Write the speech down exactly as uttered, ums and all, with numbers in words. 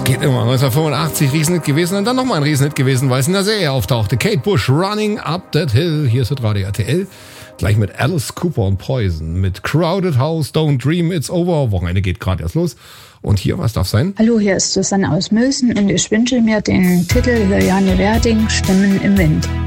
geht immer. neunzehnhundertfünfundachtzig Riesenhit gewesen und dann nochmal ein Riesenhit gewesen, weil es in der Serie auftauchte. Kate Bush, Running Up That Hill. Hier ist das Radio R T L. Gleich mit Alice Cooper und Poison. Mit Crowded House, Don't Dream, It's Over. Wochenende geht gerade erst los. Und hier, was darf sein? Hallo, hier ist Susanne aus Mülsen und ich wünsche mir den Titel Juliane Werding, Stimmen im Wind.